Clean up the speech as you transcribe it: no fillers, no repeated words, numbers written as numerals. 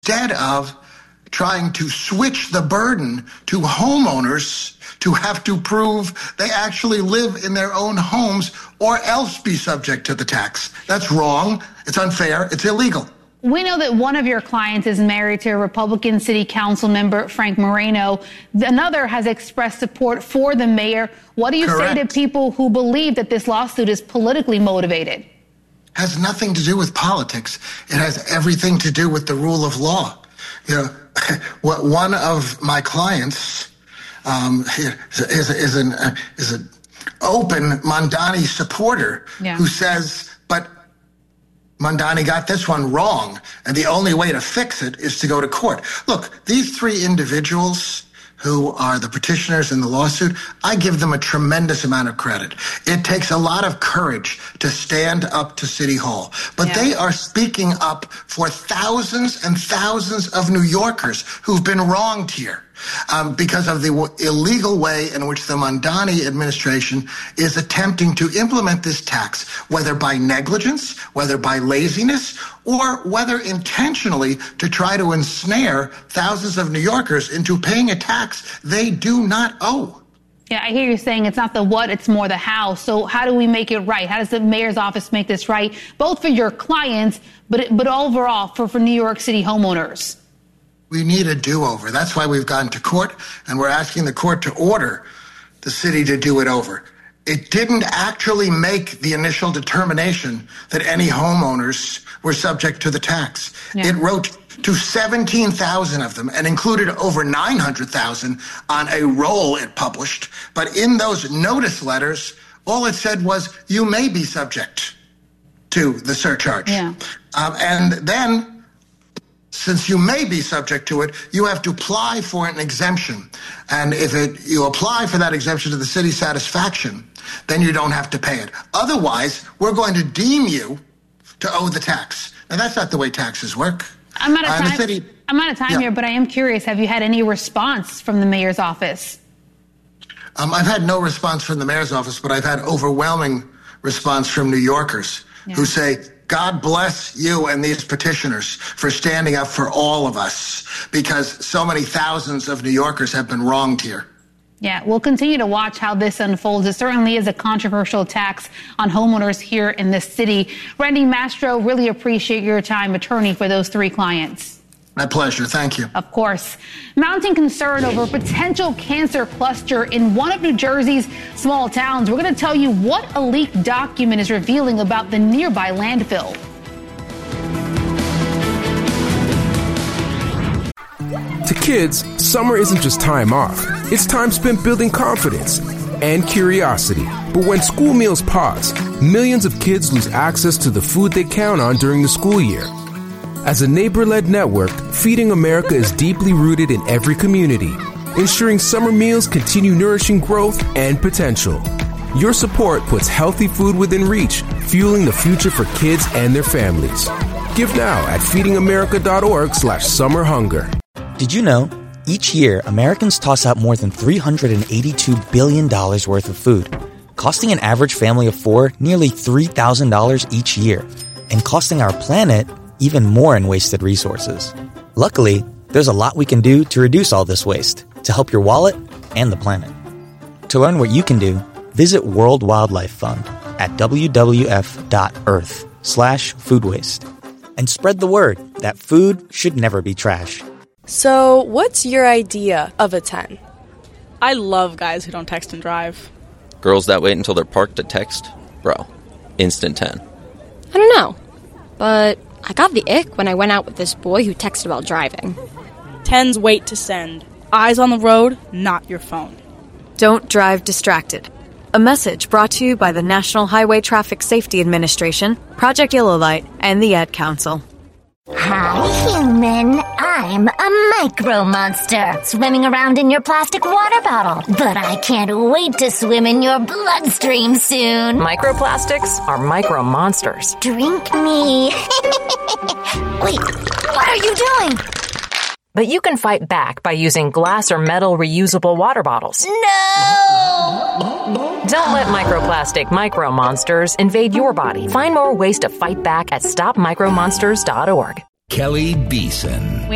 instead of trying to switch the burden to homeowners to have to prove they actually live in their own homes or else be subject to the tax. That's wrong. It's unfair. It's illegal. We know that one of your clients is married to a Republican city council member, Frank Moreno. Another has expressed support for the mayor. What do you say to people who believe that this lawsuit is politically motivated? Has nothing to do with politics. It has everything to do with the rule of law. You know, one of my clients is an open Mamdani supporter who says, but Mamdani got this one wrong, and the only way to fix it is to go to court. Look, these three individuals who are the petitioners in the lawsuit, I give them a tremendous amount of credit. It takes a lot of courage to stand up to City Hall, but they are speaking up for thousands and thousands of New Yorkers who've been wronged here. Because of the illegal way in which the Mamdani administration is attempting to implement this tax, whether by negligence, whether by laziness, or whether intentionally to try to ensnare thousands of New Yorkers into paying a tax they do not owe. Yeah, I hear you saying it's not the what, it's more the how. So how do we make it right? How does the mayor's office make this right, both for your clients, but overall for New York City homeowners? We need a do-over. That's why we've gone to court, and we're asking the court to order the city to do it over. It didn't actually make the initial determination that any homeowners were subject to the tax. It wrote to 17,000 of them and included over 900,000 on a roll it published. But in those notice letters, all it said was, you may be subject to the surcharge. And then, since you may be subject to it, you have to apply for an exemption. And if you apply for that exemption to the city's satisfaction, then you don't have to pay it. Otherwise, we're going to deem you to owe the tax. Now, that's not the way taxes work. I'm out of time here, but I am curious. Have you had any response from the mayor's office? I've had no response from the mayor's office, but I've had overwhelming response from New Yorkers who say, God bless you and these petitioners for standing up for all of us, because so many thousands of New Yorkers have been wronged here. Yeah, we'll continue to watch how this unfolds. It certainly is a controversial tax on homeowners here in this city. Randy Mastro, really appreciate your time, attorney for those three clients. My pleasure. Thank you. Of course. Mounting concern over a potential cancer cluster in one of New Jersey's small towns. We're going to tell you what a leaked document is revealing about the nearby landfill. To kids, summer isn't just time off. It's time spent building confidence and curiosity. But when school meals pause, millions of kids lose access to the food they count on during the school year. As a neighbor-led network, Feeding America is deeply rooted in every community, ensuring summer meals continue nourishing growth and potential. Your support puts healthy food within reach, fueling the future for kids and their families. Give now at feedingamerica.org/summerhunger. Did you know? Each year, Americans toss out more than $382 billion worth of food, costing an average family of four nearly $3,000 each year, and costing our planet even more in wasted resources. Luckily, there's a lot we can do to reduce all this waste, to help your wallet and the planet. To learn what you can do, visit World Wildlife Fund at wwf.earth/food waste. And spread the word that food should never be trash. So, what's your idea of a 10? I love guys who don't text and drive. Girls that wait until they're parked to text? Bro, instant 10. I don't know, but I got the ick when I went out with this boy who texted about driving. 10s wait to send. Eyes on the road, not your phone. Don't drive distracted. A message brought to you by the National Highway Traffic Safety Administration, Project Yellow Light, and the Ad Council. Hi, human. I'm a micro monster, swimming around in your plastic water bottle. But I can't wait to swim in your bloodstream soon. Microplastics are micro monsters. Drink me. Wait, what are you doing? But you can fight back by using glass or metal reusable water bottles. No! Don't let microplastic micro monsters invade your body. Find more ways to fight back at stopmicromonsters.org. Kelly Beeson.